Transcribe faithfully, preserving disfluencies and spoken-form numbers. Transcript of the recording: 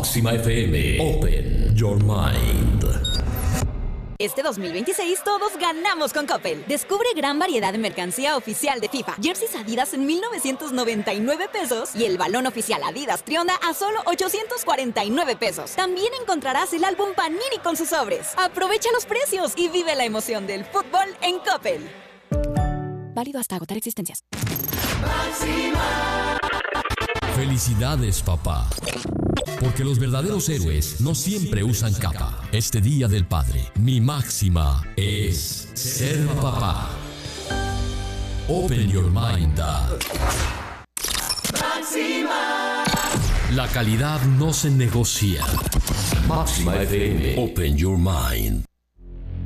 Máxima F M. Open Your Mind. Este dos mil veintiséis todos ganamos con Coppel. Descubre gran variedad de mercancía oficial de FIFA. Jerseys Adidas en mil novecientos noventa y nueve pesos y el balón oficial Adidas Trionda a solo ochocientos cuarenta y nueve pesos. También encontrarás el álbum Panini con sus sobres. Aprovecha los precios y vive la emoción del fútbol en Coppel. Válido hasta agotar existencias. Máxima. Felicidades, papá. Porque los verdaderos héroes no siempre usan capa. Este Día del Padre, mi máxima es ser papá. Open your mind, Dad. Máxima. La calidad no se negocia. Máxima F M. Open your mind.